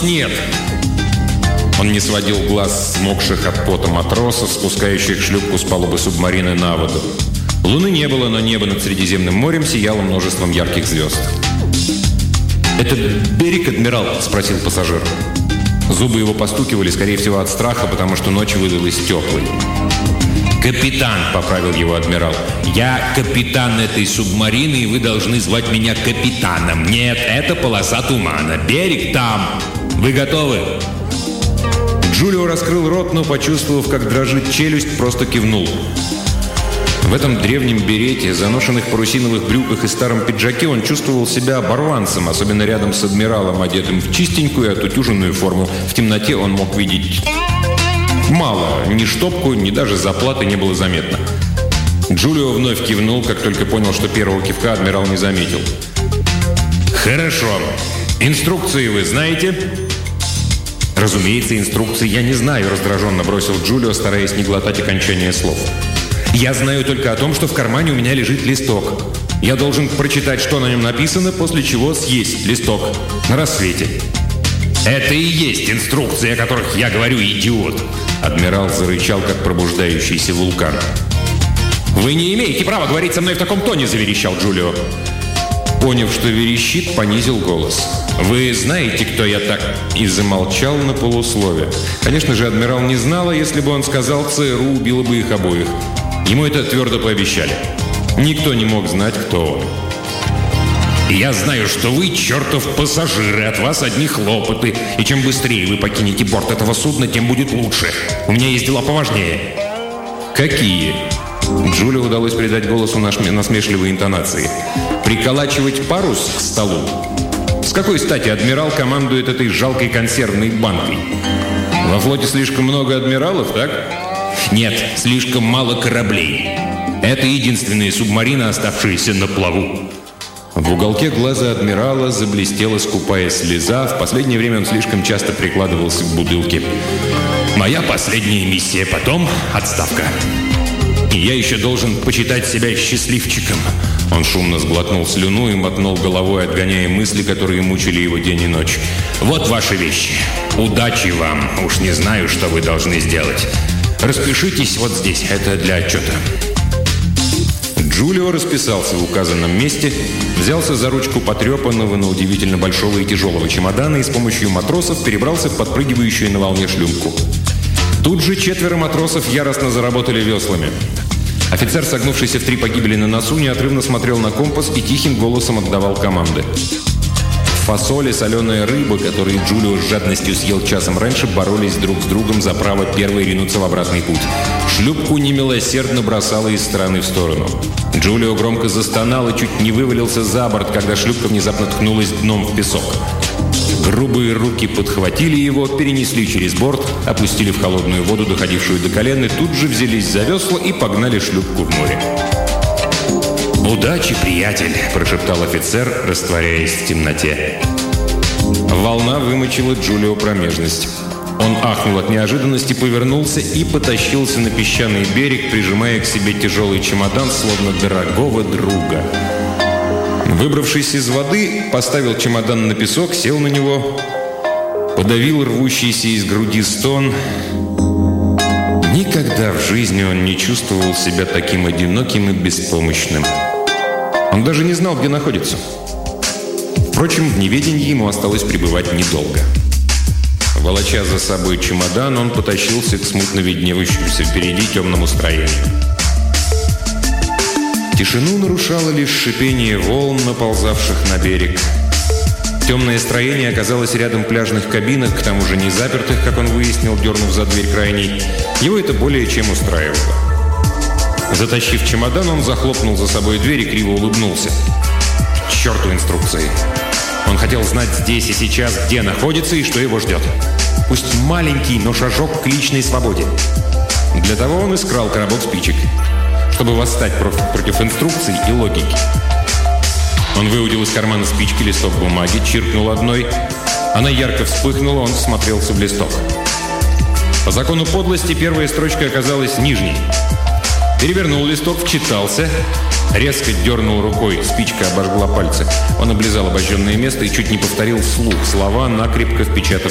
нет!» Он не сводил глаз с мокших от пота матросов, спускающих шлюпку с палубы субмарины на воду. Луны не было, но небо над Средиземным морем сияло множеством ярких звезд. «Это берег, адмирал?» – спросил пассажир. Зубы его постукивали, скорее всего, от страха, потому что ночь выдалась теплой. «Капитан», – поправил его адмирал. «Я капитан этой субмарины, и вы должны звать меня капитаном. Нет, это полоса тумана. Берег там. Вы готовы?» Джулио раскрыл рот, но, почувствовав, как дрожит челюсть, просто кивнул. В этом древнем берете, заношенных парусиновых брюках и старом пиджаке он чувствовал себя оборванцем, особенно рядом с адмиралом, одетым в чистенькую и отутюженную форму. В темноте он мог видеть мало, ни штопку, ни даже заплаты не было заметно. Джулио вновь кивнул, как только понял, что первого кивка адмирал не заметил. «Хорошо. Инструкции вы знаете?» «Разумеется, инструкции я не знаю», — раздраженно бросил Джулио, стараясь не глотать окончание слов. «Я знаю только о том, что в кармане у меня лежит листок. Я должен прочитать, что на нем написано, после чего съесть листок на рассвете». «Это и есть инструкции, о которых я говорю, идиот!» Адмирал зарычал, как пробуждающийся вулкан. «Вы не имеете права говорить со мной в таком тоне!» – заверещал Джулио. Поняв, что верещит, понизил голос. «Вы знаете, кто я так?» И замолчал на полуслове. Конечно же, адмирал не знал, а если бы он сказал, ЦРУ убило бы их обоих. Ему это твердо пообещали. Никто не мог знать, кто он. «Я знаю, что вы чертов пассажир, и от вас одни хлопоты. И чем быстрее вы покинете борт этого судна, тем будет лучше. У меня есть дела поважнее». «Какие?» Джулио удалось придать голосу насмешливые интонации. «Приколачивать парус к столу? С какой стати адмирал командует этой жалкой консервной банкой? Во флоте слишком много адмиралов, так? Нет, слишком мало кораблей. Это единственные субмарины, оставшиеся на плаву». В уголке глаза адмирала заблестела скупая слеза. В последнее время он слишком часто прикладывался к бутылке. «Моя последняя миссия, потом отставка. И я еще должен почитать себя счастливчиком». Он шумно сглотнул слюну и мотнул головой, отгоняя мысли, которые мучили его день и ночь. «Вот ваши вещи. Удачи вам. Уж не знаю, что вы должны сделать. Распишитесь вот здесь. Это для отчета». Джулио расписался в указанном месте, взялся за ручку потрепанного, но удивительно большого и тяжелого чемодана и с помощью матросов перебрался в подпрыгивающую на волне шлюпку. Тут же 4 матросов яростно заработали веслами. Офицер, согнувшийся в 3 погибели на носу, неотрывно смотрел на компас и тихим голосом отдавал команды. Фасоль и соленая рыба, которые Джулио с жадностью съел часом раньше, боролись друг с другом за право первой ринуться в обратный путь. Шлюпку немилосердно бросало из стороны в сторону. Джулио громко застонал и чуть не вывалился за борт, когда шлюпка внезапно ткнулась дном в песок. Грубые руки подхватили его, перенесли через борт, опустили в холодную воду, доходившую до колен, и тут же взялись за весла и погнали шлюпку в море. «Удачи, приятель!» – прошептал офицер, растворяясь в темноте. Волна вымочила Джулио промежность. Он ахнул от неожиданности, повернулся и потащился на песчаный берег, прижимая к себе тяжелый чемодан, словно дорогого друга. Выбравшись из воды, поставил чемодан на песок, сел на него, подавил рвущийся из груди стон. Никогда в жизни он не чувствовал себя таким одиноким и беспомощным. Он даже не знал, где находится. Впрочем, в неведении ему осталось пребывать недолго. Волоча за собой чемодан, он потащился к смутно видневающемуся впереди темному строению. Тишину нарушало лишь шипение волн, наползавших на берег. Темное строение оказалось рядом пляжных кабинок, к тому же не запертых, как он выяснил, дернув за дверь крайней. Его это более чем устраивало. Затащив чемодан, он захлопнул за собой дверь и криво улыбнулся. К черту инструкции! Он хотел знать здесь и сейчас, где находится и что его ждет. Пусть маленький, но шажок к личной свободе. Для того он искрал коробок спичек, чтобы восстать против инструкций и логики. Он выудил из кармана спички, листок бумаги, чиркнул одной. Она ярко вспыхнула, он всмотрелся в листок. По закону подлости первая строчка оказалась нижней. Перевернул листок, вчитался, резко дернул рукой, спичка обожгла пальцы. Он облизал обожженное место и чуть не повторил вслух слова, накрепко впечатав